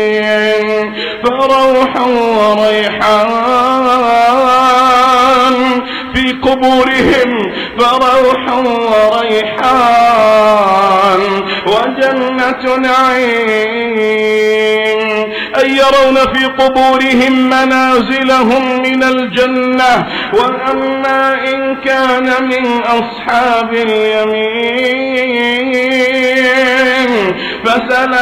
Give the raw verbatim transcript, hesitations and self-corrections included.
فروح وريحان في قبورهم، فروح وريحان وجنة نعيم، أن يرون في قبورهم منازلهم من الجنة. وأما إن كان من أصحاب اليمين فسلام